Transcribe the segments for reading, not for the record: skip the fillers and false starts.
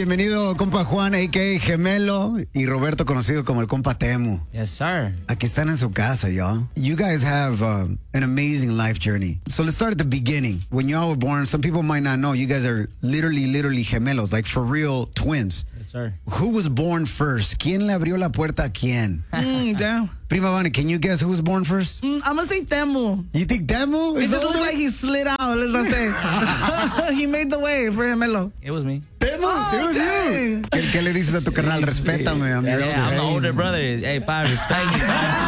Bienvenido, compa Juan, a.k.a. Gemelo, y Roberto, conocido como el compa Temu. Yes, sir. Aquí están en su casa, y'all. You guys have an amazing life journey. So let's start at the beginning. When y'all were born, some people might not know, you guys are literally gemelos, like for real twins. Yes, sir. Who was born first? ¿Quién le abrió la puerta a quién? Damn. Prima Vane, can you guess who was born first? I'm going to say Temu. You think Temu? It just looked like he slid out, let's say. He made the way for Gemelo. It was me. Temu, it was you. ¿Qué le dices a tu carnal? Respétame, I'm Yeah, I'm the older brother. Hey, pa, respect me,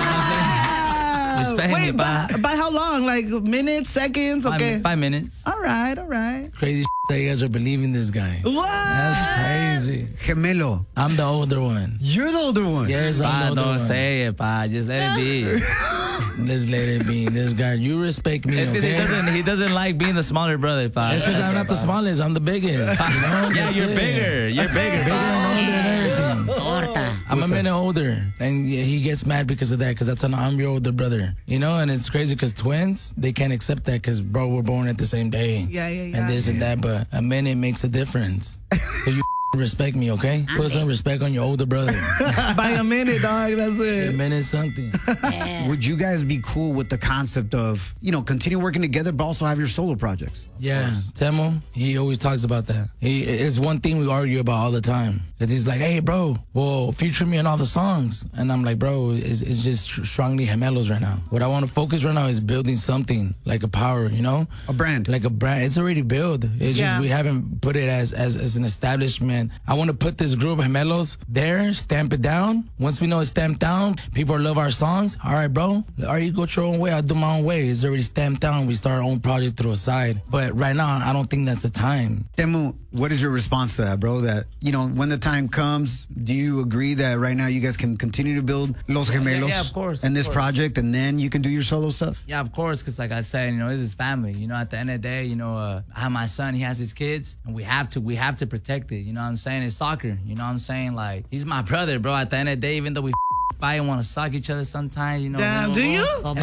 pa. Respect me, Wait, pa. by how long? Like minutes, seconds? Okay. 5 minutes. All right. Crazy that you guys are believing this guy. What? That's crazy. Gemelo. I'm the older one. You're the older one. Yes, Pa, I'm the older don't one. say it, pa. Just let it be. Let's let it be. This guy, you respect me, It's because okay? he doesn't like being the smaller brother, pa. It's because I'm not the smallest. I'm the biggest. You know? Yeah, That's you're it. bigger. You're bigger. Bigger and older and everything. I'm a minute older, and he gets mad because of that, because that's I'm your older brother, you know. And it's crazy because twins, they can't accept that because bro, we're born at the same day, Yeah. and this and that. But a minute makes a difference. So you respect me, okay? Put some respect on your older brother. By a minute, dog. That's A it. minute something. Would you guys be cool with the concept of, continue working together, but also have your solo projects? Yeah, Temu, he always talks about that. It's one thing we argue about all the time. Because he's like, hey, bro, well, feature me on all the songs. And I'm like, bro, it's just strongly gemelos right now. What I want to focus right now is building something like a power, you know? A brand. Like a brand. It's already built. It's Yeah. just we haven't put it as an establishment. I want to put this group of gemelos there, stamp it down. Once we know it's stamped down, people love our songs. All right, bro. All right, you go your own way. I'll do my own way. It's already stamped down. We start our own project through a side. But right now, I don't think that's the time. Temu, what is your response to that, bro? That, when the time comes, do you agree that right now you guys can continue to build Los Gemelos Yeah, of course, and of this course. project, and then you can do your solo stuff? Yeah, of course, because like I said, this is family. At the end of the day, I have my son, he has his kids, and we have to protect it. You know what I'm saying? It's soccer. You know what I'm saying? Like, he's my brother, bro. At the end of the day, even though we fight and want to suck each other sometimes, Damn, do you? Hell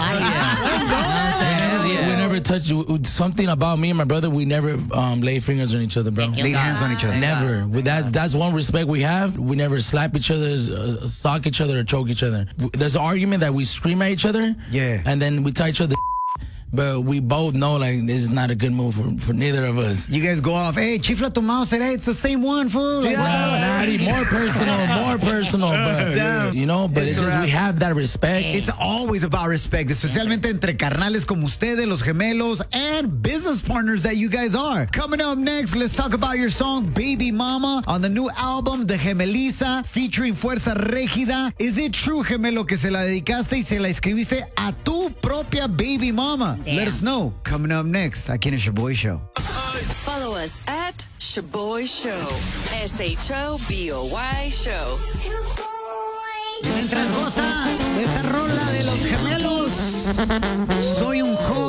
yeah. We never touch something about me and my brother. We never lay fingers on each other, bro. Laid hands on each other. Never. With that's one respect we have. We never slap each other, sock each other, or choke each other. There's an argument that we scream at each other. Yeah. And then we tell each other. But we both know, like, this is not a good move for neither of us. You guys go off, hey, chifla tu mouse, hey, it's the same one, fool. Like, More personal. But, but it's just we have that respect. It's always about respect, especialmente entre carnales como ustedes, los gemelos, and business partners that you guys are. Coming up next, let's talk about your song, Baby Mama, on the new album, The Gemeliza, featuring Fuerza Régida. Is it true, gemelo, que se la dedicaste y se la escribiste a tu propia baby mama? Damn. Let us know. Coming up next, aquí en el Shaboy Show. Follow us at Shaboy Show. SHOBOY Show. Mientras goza de esa rola de los gemelos, soy un joven